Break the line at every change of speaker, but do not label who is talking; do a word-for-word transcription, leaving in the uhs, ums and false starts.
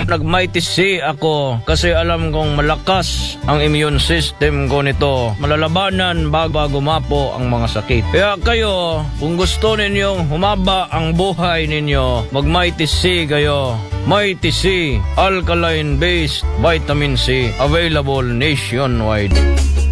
nag-Mighty C ako kasi alam kong malakas ang immune system ko nito. Malalabanan bago gumapo ang mga sakit. Kaya kayo, kung gusto ninyong humaba ang buhay ninyo, mag-Mighty C kayo. Mighty C, alkaline-based vitamin C, available nationwide.